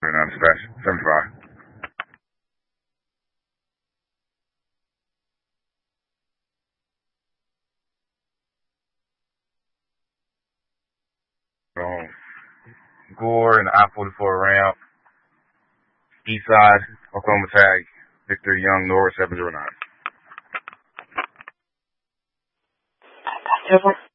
dispatch. 75. Gore and the I-44 ramp. East side, Oklahoma tag, Victor Young, Norris 709.